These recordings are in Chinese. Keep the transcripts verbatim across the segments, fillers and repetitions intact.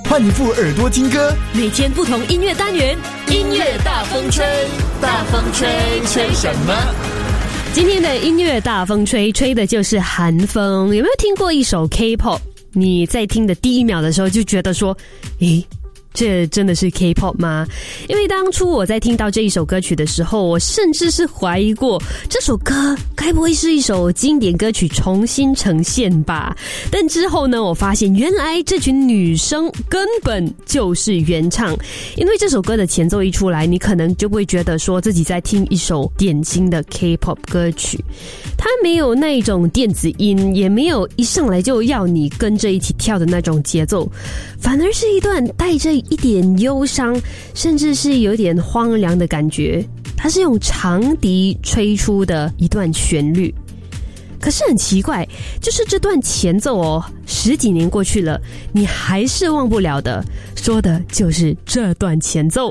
换你副耳朵听歌， 每天不同音乐单元， 音乐大风吹，大风吹，吹什么？ 今天的音乐大风吹，吹的就是韩风。有没有听过一首 K-pop？ 你在听的第一秒的时候就觉得说，诶，这真的是 K-pop 吗？因为当初我在听到这一首歌曲的时候，我甚至是怀疑过这首歌该不会是一首经典歌曲重新呈现吧。但之后呢，我发现原来这群女生根本就是原唱。因为这首歌的前奏一出来，你可能就不会觉得说自己在听一首典型的 K-pop 歌曲，它没有那种电子音，也没有一上来就要你跟着一起跳的那种节奏，反而是一段带着一点忧伤，甚至是有点荒凉的感觉。它是用长笛吹出的一段旋律。可是很奇怪，就是这段前奏哦，十几年过去了，你还是忘不了的。说的就是这段前奏。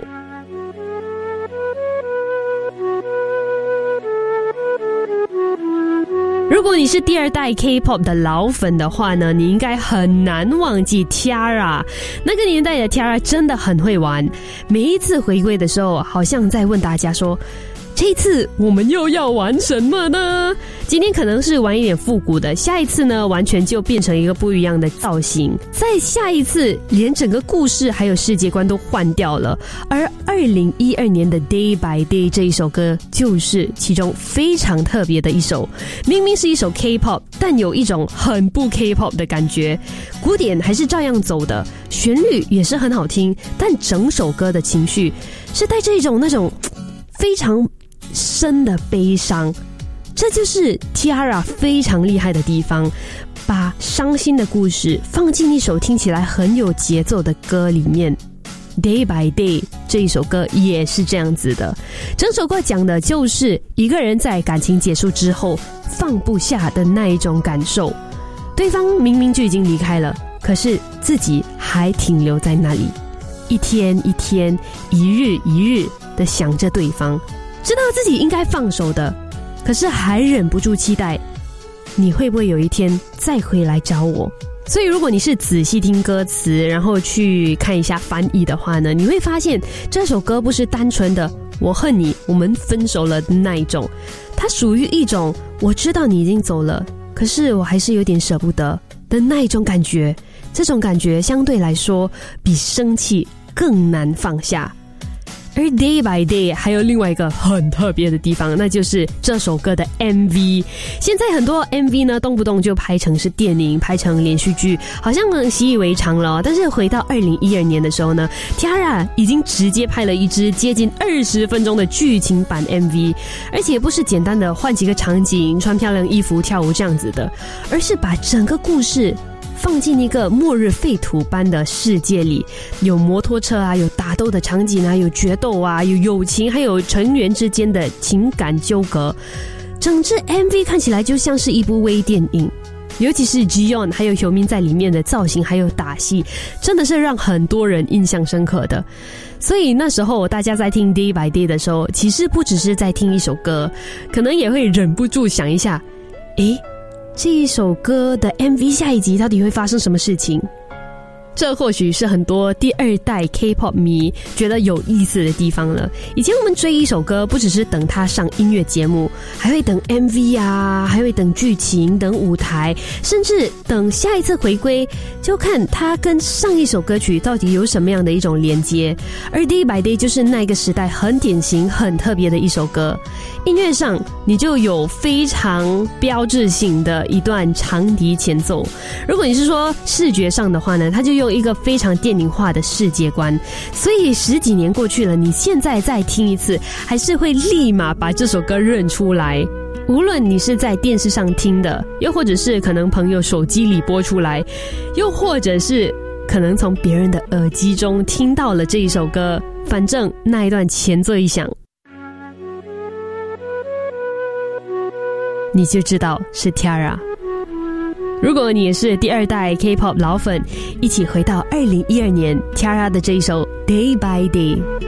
如果你是第二代 K-pop 的老粉的话呢，你应该很难忘记 T-ara。 那个年代的 T-ara 真的很会玩，每一次回归的时候好像在问大家说，这一次我们又要玩什么呢？今天可能是玩一点复古的，下一次呢完全就变成一个不一样的造型，再下一次连整个故事还有世界观都换掉了。而二零一二年的 Day by Day 这一首歌就是其中非常特别的一首。明明是一首 K-pop， 但有一种很不 K-pop 的感觉，鼓点还是照样走的，旋律也是很好听，但整首歌的情绪是带着一种那种非常深的悲伤。这就是 T-ara 非常厉害的地方，把伤心的故事放进一首听起来很有节奏的歌里面。 Day by Day 这一首歌也是这样子的，整首歌讲的就是一个人在感情结束之后放不下的那一种感受。对方明明就已经离开了，可是自己还停留在那里，一天一天，一日一日的想着对方，知道自己应该放手的，可是还忍不住期待你会不会有一天再回来找我。所以如果你是仔细听歌词，然后去看一下翻译的话呢，你会发现这首歌不是单纯的我恨你，我们分手了的那一种，它属于一种我知道你已经走了，可是我还是有点舍不得的那一种感觉。这种感觉相对来说比生气更难放下。而 Day by Day 还有另外一个很特别的地方，那就是这首歌的 M V。 现在很多 M V 呢动不动就拍成是电影，拍成连续剧，好像习以为常了。但是回到二零一二年的时候呢， T-ara 已经直接拍了一支接近二十分钟的剧情版 M V， 而且不是简单的换几个场景，穿漂亮衣服跳舞这样子的，而是把整个故事放进一个末日废土般的世界里，有摩托车啊，有打斗的场景啊，有决斗啊，有友情，还有成员之间的情感纠葛。整支 M V 看起来就像是一部微电影，尤其是 Jiyeon 还有Hyomin在里面的造型还有打戏，真的是让很多人印象深刻的。所以那时候大家在听 Day by Day 的时候，其实不只是在听一首歌，可能也会忍不住想一下，诶，这一首歌的 M V 下一集到底会发生什么事情？这或许是很多第二代 K-pop 迷觉得有意思的地方了。以前我们追一首歌，不只是等它上音乐节目，还会等 M V 啊，还会等剧情，等舞台，甚至等下一次回归，就看它跟上一首歌曲到底有什么样的一种连接。而 Day by Day 就是那个时代很典型很特别的一首歌。音乐上你就有非常标志性的一段长笛前奏，如果你是说视觉上的话呢，它就用一个非常电影化的世界观，所以十几年过去了，你现在再听一次还是会立马把这首歌认出来。无论你是在电视上听的，又或者是可能朋友手机里播出来，又或者是可能从别人的耳机中听到了这一首歌，反正那一段前奏一响，你就知道是 T-ara。 如果你也是第二代 K-pop 老粉，一起回到二零一二年 T-ara 的这一首 Day by Day。